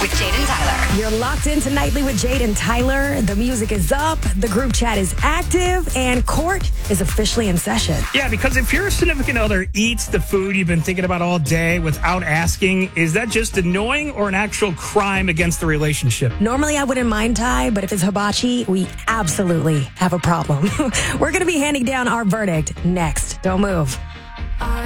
with Jade and Tyler. You're locked into Nightly with Jade and Tyler. The music is up, the group chat is active, and court is officially in session. Yeah, because if your significant other eats the food you've been thinking about all day without asking, is that just annoying or an actual crime against the relationship? Normally I wouldn't mind, Ty, but if it's hibachi, we absolutely have a problem. We're going to be handing down our verdict next. Don't move.